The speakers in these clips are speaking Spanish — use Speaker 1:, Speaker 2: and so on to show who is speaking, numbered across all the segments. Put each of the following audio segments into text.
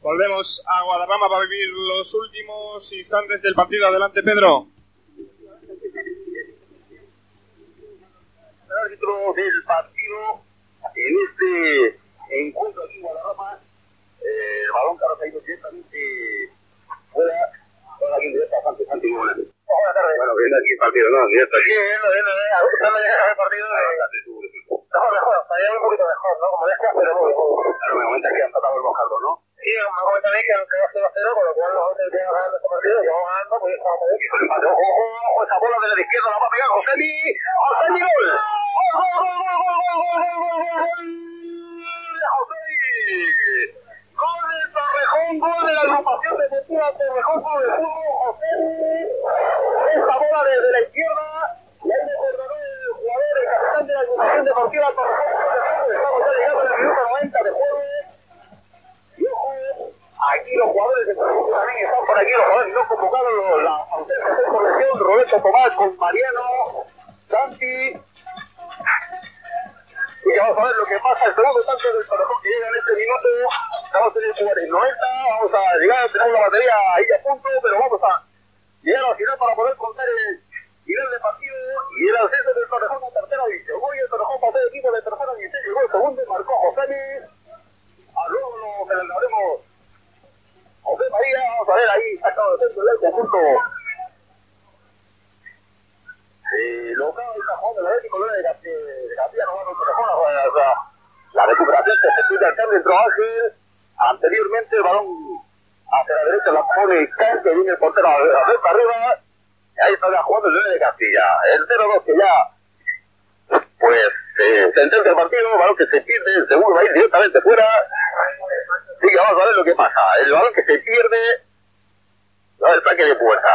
Speaker 1: Volvemos a Guadarrama para vivir los últimos instantes del partido. Adelante, Pedro.
Speaker 2: El árbitro del partido en este encuentro aquí en Guadarrama, el balón que ha caído directamente fuera, con la directa Santi Gómez. Buenas tardes. Bueno, viendo aquí el partido, ¿no? Directo aquí. Sí, viendo, ¿cuándo llegas al partido? Mejor, para llegar un poquito mejor, ¿no? Como decías, pero muy mejor. Claro, me comenta que han tratado el mojarlo, ¿no? Sí, me comenta a mí que va 0-0, con lo cual nosotros que ganando este partido, que vamos ganando, pues estamos por aquí. Ojo, esa bola de la izquierda la va a pegar Josemi, gol. Gol de Torrejón, gol de la agrupación deportiva Torrejón, gol de fútbol, Josemi. Esta bola desde la izquierda, y ahí me acordó el jugador, el capitán de la agrupación deportiva Torrejón. Estamos ya llegando al minuto 90 de juego. Y ojo, aquí los jugadores de Torrejón también están por aquí, los jugadores no convocados, la ausencia de corrección, Roberto Tomás con Mariano, Santi. Y vamos a ver lo que pasa, el segundo tanto del Torrejón que llega en este minuto. Estamos en el 90, vamos a llegar, tenemos la batería ahí a punto, pero vamos a llegar al final para poder contar el final del partido y el ascenso del Torrejón a tercera división. Hoy el Torrejón pasó de equipo de tercera división, llegó el segundo, marcó Josemi. Luego lo celebraremos José María, vamos a ver ahí, sacado de centro del conjunto. Local está jugando el Atlético de Castilla, no va a Torrejón, o sea, la recuperación que se pide acá dentro Ángel. Anteriormente el balón hacia la derecha la pone Can, que viene el portero a ver para arriba. Y ahí está jugando el León de Castilla. El 0-2 que ya, pues, sentencia el partido, balón que se pierde, el segundo va a ir directamente fuera. Sí, vamos a ver lo que pasa. El balón que se pierde, va el saque de puerta.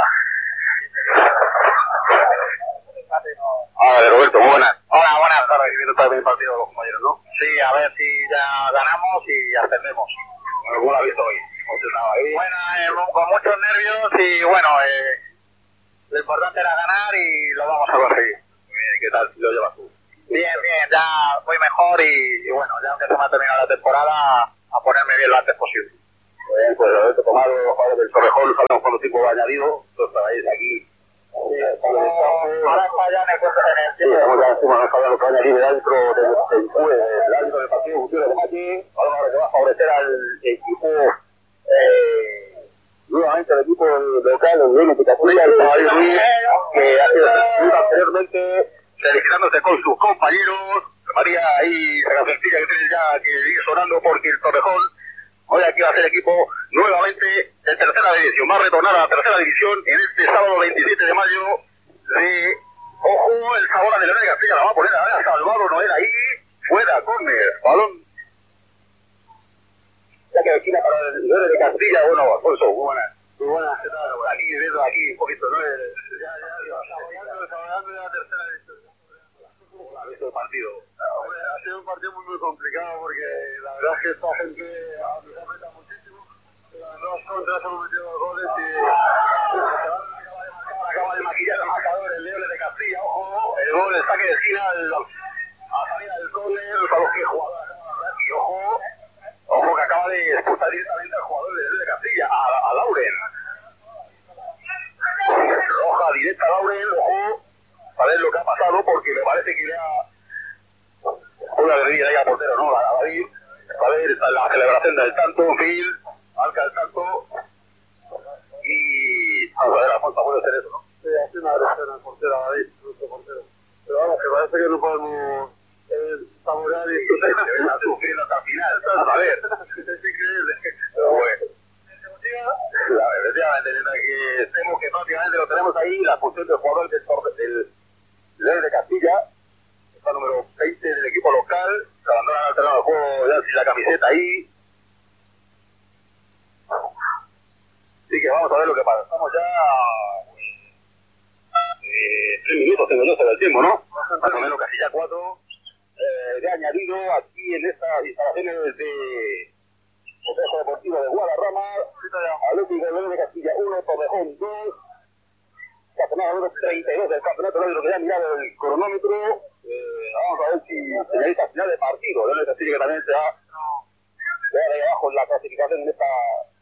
Speaker 2: Roberto, muy buenas. Hola, buenas tardes. Viviendo también el partido de los compañeros, ¿no? Sí, a ver si ya ganamos y ascendemos. Bueno, ¿cómo lo has visto hoy? Bueno, con muchos nervios y bueno, lo importante era ganar y lo vamos a conseguir. Muy bien, ¿y qué tal lo llevas tú? Bien, ya voy mejor y bueno, ya aunque se me ha terminado la temporada, a ponerme bien lo antes posible. Bien, pues Roberto Tomás, los jugadores del Torrejón, sabemos cuánto tiempo ha añadido, todos estáis aquí. Ahora está ya en el tiempo. Estamos ya encima de lo que va a añadir el árbitro del partido Gutiérrez de Machi. Ahora que va a favorecer al equipo, nuevamente el equipo local, el León de Castilla, el Caballo Ruiz, que ha sido seleccionado anteriormente, felicitándose con sus compañeros. María ahí, esa cancioncilla que tiene ya que sigue sonando porque el Torrejón hoy aquí va a ser equipo nuevamente de tercera división. Va a retornar a la tercera división en este sábado 27 de mayo de... Ojo, el Sabora de León de Castilla la va a poner a ver, Salvador Noel ahí, fuera, córner, balón. Ya que esquina para el León de Castilla, bueno, Alfonso, muy buenas. Muy buenas, ¿qué tal? Aquí, viendo aquí un poquito, ¿no? Saboreando la tercera división. ¿Cómo ha visto el partido? Ha sido un partido muy complicado porque la verdad es que esta gente nos afecta muchísimo. Las dos contras hemos metido dos goles y acaba de maquillar el marcador el León de Castilla. Ojo, el gol, el saque de esquina a salida del córner, a los que jugador y ojo que acaba de expulsar directamente al jugador del León de Castilla, a Lauren. Roja directa a Lauren, ojo, a ver lo que ha pasado porque me parece que le ha una guerrilla ahí al portero, ¿no? A David, a ver, está la celebración del tanto, Phil, marca el tanto y vamos a ver, Alfonso puede hacer eso, ¿no? Sí, hace una agresión al portero, a David, nuestro portero. Pero vamos, que parece que no podemos saborear y está sufriendo hasta el final. A ver, es increíble. Pero bueno. Efectivamente, que vemos que prácticamente lo tenemos ahí, la función del jugador del León de Castilla, está número 20 del equipo local, se abandona al terreno del juego ya sin la camiseta ahí. Así que vamos a ver lo que pasa. Estamos ya 3 minutos tengo yo sobre el tiempo, ¿no? Más o menos casi ya 4 de añadido aquí en estas instalaciones de Consejo Deportivo de Guadarrama. Atlético de León de Castilla 1, Torrejón 2. Campeonato número 32 del campeonato, lo que ya mirado el cronómetro. Vamos a ver si señalita final de partido. León de Castilla que también se va ahí abajo en la la clasificación en esta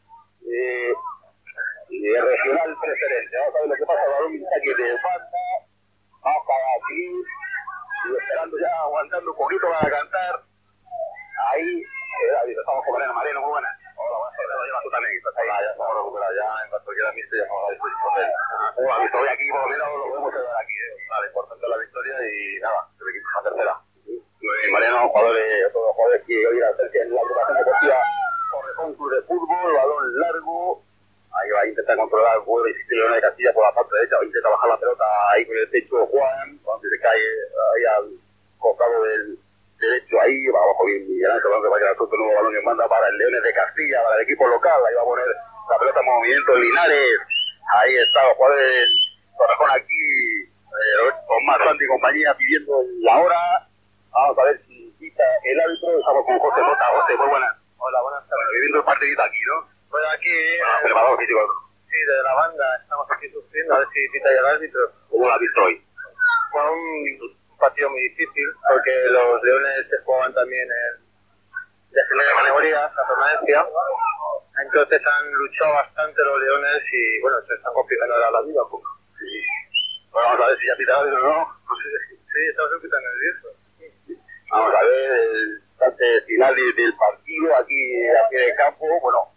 Speaker 2: regional preferente. Vamos a ver lo que pasa. El balón está aquí de banda. Vamos para aquí. Y esperando ya, aguantando un poquito para cantar. Ahí, David, estamos con Mariano, muy buenas. Hola, buenas tardes. Lo llevas tú también. Estás ahí. Ya estamos recuperados. Ya en cuanto quiera mí, ya estamos a disposición de él. La victoria aquí, por lo menos, lo podemos llevar aquí. Vale, importante la victoria y nada, el equipo es la tercera. Mariano, todos los jugadores que hoy la tercia en la agrupación deportiva Torrejón Club de Fútbol, balón largo. Ahí va a intentar controlar el juego de Leones de Castilla por la parte derecha, va a intentar bajar la pelota ahí con el techo Juan, cuando se cae ahí al costado del derecho, ahí va abajo bien Miguel Ángel, que va a quedar suelto el nuevo balón que manda para el Leones de Castilla, para el equipo local, ahí va a poner la pelota en movimiento Linares, ahí está los jugadores del Torrejón aquí, con más Santi y compañía pidiendo la hora. Vamos a ver si quita el árbitro. Estamos con José Mota. José, muy buenas. Hola, buenas tardes. Viviendo el partidito aquí, ¿no? Pues aquí... preparador físico. Sí, desde la banda. Estamos aquí sufriendo a ver si quita ya el árbitro. ¿Cómo lo has visto hoy? Fue un partido muy difícil, porque los Leones se jugaban también en la primera categoría, la permanencia. Entonces han luchado bastante los Leones y, bueno, se están complicando ahora la vida un poco. Sí. Bueno, vamos a ver si ya pita el árbitro, ¿no? Sí, estamos un poquito nerviosos. Vamos a ver el instante final del partido aquí a pie de campo. Bueno,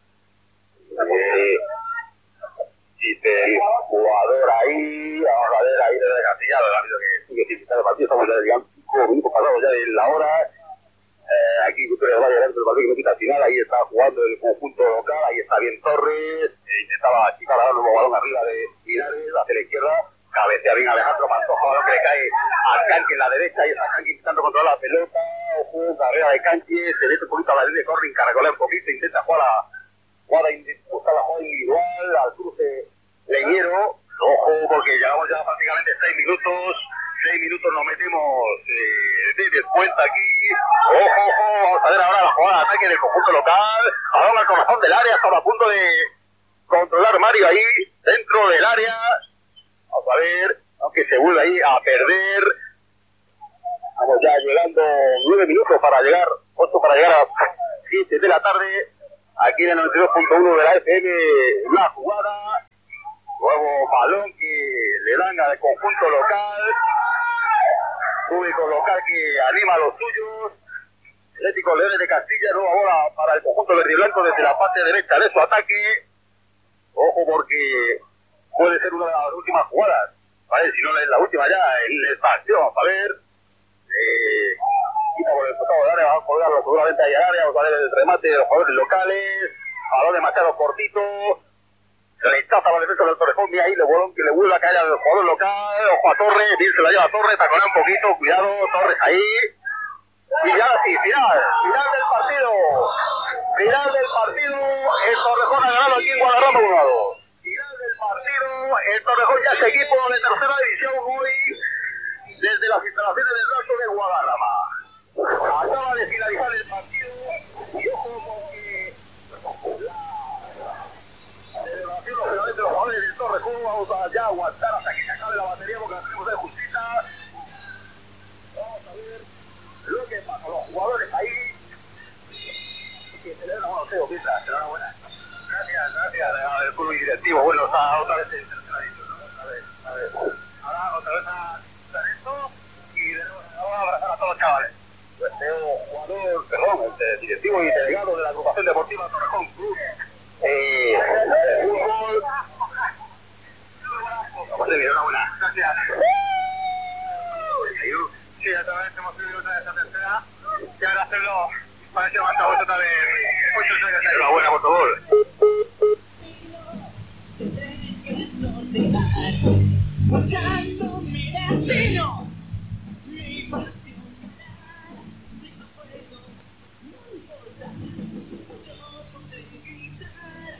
Speaker 2: dice el jugador ahí, vamos a ver ahí desde Castillado, el árbitro que sigue sin quitar el partido. Estamos ya, digamos, 5 minutos pasados ya de la hora. Aquí Victoria va a llegar el partido que no quita al final. Ahí está jugando el conjunto local, ahí está bien Torres, intentaba achicar a dar un balón arriba de Linares hacia la izquierda. Cabecea bien Alejandro Pantoja, balón que le cae a Canqui en la derecha, y está Canqui intentando controlar la pelota, ojo, carrera de Canqui, se mete un poquito a la línea de corring, caracolea un poquito, intenta buscar la jugada individual, al cruce Leñero, ojo, porque llevamos ya prácticamente 6 minutos nos metemos de descuento aquí, ojo, vamos a ver ahora la jugada de ataque del conjunto local, balón al corazón del área, estaba a punto de controlar Mario ahí, dentro del área. Vamos a ver, aunque se vuelve ahí a perder. Estamos ya llegando 9 minutos para llegar, 8 para llegar a 7 de la tarde. Aquí en el 92.1 de la FM, la jugada. Nuevo balón que le dan al conjunto local. Público local que anima a los suyos. Atlético Leones de Castilla, nueva bola para el conjunto verde y blanco desde la parte derecha de su ataque. Ojo porque puede ser una de las últimas jugadas, ¿vale? Si no es la última ya en esta acción, vamos a ver. Quita por el costado del área, vamos a colgarlo seguramente ahí al área, vamos a ver el remate de los jugadores locales, balón demasiado cortito, rechaza la defensa del Torrejón, mira ahí el bolón que le vuelve a caer al jugador local, ojo a Torres, bien se la lleva Torres, taconea un poquito, cuidado, Torres ahí, y ya sí, final del partido, el Torrejón ha ganado aquí en Guadarrama 1-2. Final del partido, el Torrejón ya es equipo de tercera división hoy desde las instalaciones del Raso de Guadarrama. Acaba de finalizar el partido y ojo porque la celebración lógicamente los jugadores del Torrejón vamos a ya aguantar hasta que se acabe la batería porque la tenemos de justita. Vamos a ver lo que pasa, los jugadores ahí que celebran, bueno, Teo, enhorabuena. Gracias, el club directivo, bueno, está otra vez en tercera división, ¿no? A ver. Ahora otra vez a hacer esto y vamos a abrazar a todos los chavales. Pues jugador, directivo y delegado de la agrupación deportiva Torrejón Club de fútbol. Enhorabuena. Gracias. Sí, otra vez hemos subido otra vez a tercera y ahora hacerlo para que levanta otra vez muchos años. Enhorabuena por favor. Buscando mi destino, mi pasión, si no puedo, no importa, yo podré gritar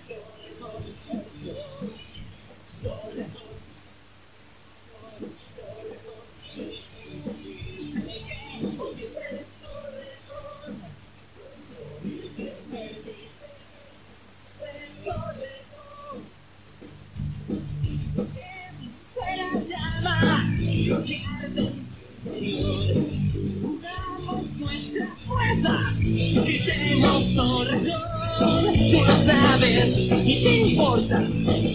Speaker 2: Siempre la llama, quiero
Speaker 3: tú lo sabes y te importa.